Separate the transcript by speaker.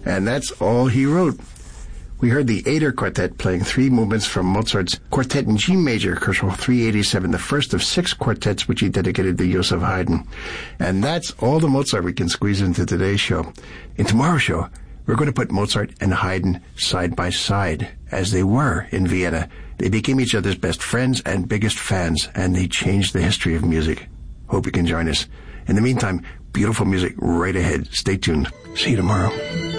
Speaker 1: And that's all he wrote. We heard the Ader Quartet playing 3 movements from Mozart's Quartet in G major, Kerschel 387, the first of 6 quartets which he dedicated to Joseph Haydn. And that's all the Mozart we can squeeze into today's show. In tomorrow's show, we're going to put Mozart and Haydn side by side, as they were in Vienna. They became each other's best friends and biggest fans, and they changed the history of music. Hope you can join us. In the meantime, beautiful music right ahead. Stay tuned. See you tomorrow.